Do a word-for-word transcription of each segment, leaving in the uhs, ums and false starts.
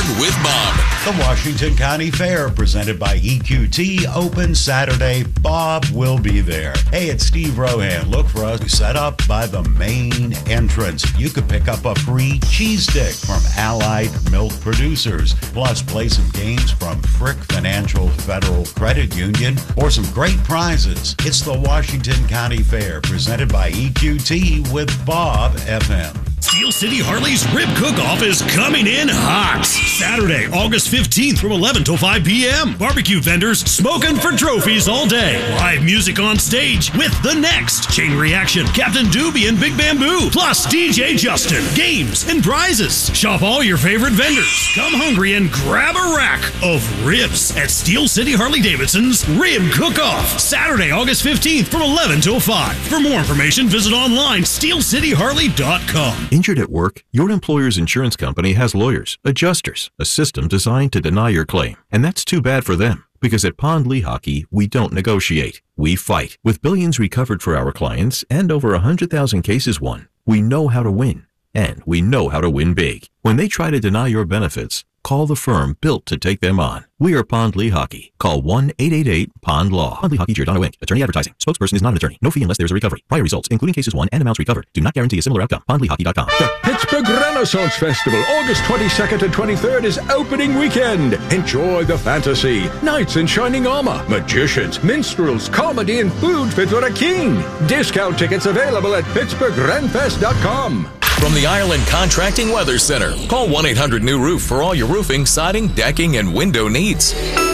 with Bob. The Washington County Fair, presented by E Q T, open Saturday. Bob will be there. Hey, it's Steve Rohan. Look for us set up by the main entrance. You could pick up a free cheese stick from Allied Milk Producers, plus play some games from Frick Financial Federal Credit Union, or some great prizes. It's the Washington County Fair, presented by E Q T with Bob F M. Steel City Harley's Rib Cook-Off is coming in hot. Saturday, August fifteenth from eleven till five p.m. Barbecue vendors smoking for trophies all day. Live music on stage with The Next, Chain Reaction, Captain Doobie, and Big Bamboo. Plus D J Justin, games, and prizes. Shop all your favorite vendors. Come hungry and grab a rack of ribs at Steel City Harley-Davidson's Rib Cook-Off. Saturday, August fifteenth from eleven till five. For more information, visit online steel city harley dot com. Injured at work? Your employer's insurance company has lawyers, adjusters, a system designed to deny your claim. And that's too bad for them, because at Pond Lehocky, we don't negotiate. We fight. With billions recovered for our clients and over one hundred thousand cases won, we know how to win. And we know how to win big. When they try to deny your benefits, call the firm built to take them on. We are Pond Lehocky. Call one eight eight eight POND LAW. Pond Lehocky, Giordano Incorporated. Attorney advertising. Spokesperson is not an attorney. No fee unless there is a recovery. Prior results, including cases won and amounts recovered, do not guarantee a similar outcome. pond lehocky dot com. The Pittsburgh Renaissance Festival, August twenty-second and twenty-third, is opening weekend. Enjoy the fantasy. Knights in shining armor, magicians, minstrels, comedy, and food fit for a king. Discount tickets available at pittsburgh ren fest dot com. From the Ireland Contracting Weather Center, call one eight hundred new roof for all your roofing, siding, decking, and window needs.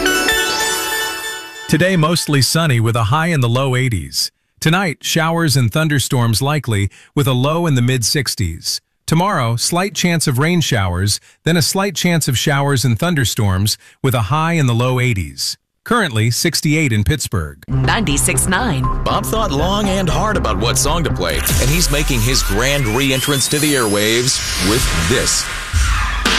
Today, mostly sunny with a high in the low eighties. Tonight, showers and thunderstorms likely with a low in the mid sixties. Tomorrow, slight chance of rain showers, then a slight chance of showers and thunderstorms with a high in the low eighties. Currently, sixty-eight in Pittsburgh. ninety-six point nine. Bob thought long and hard about what song to play, and he's making his grand re-entrance to the airwaves with this.